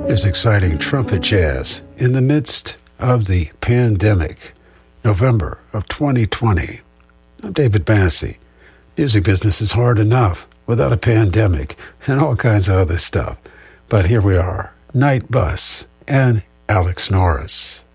There's exciting trumpet jazz in the midst of the pandemic, November of 2020. I'm David Massey. Music business is hard enough without a pandemic and all kinds of other stuff. But here we are, Night Bus and Alex Norris.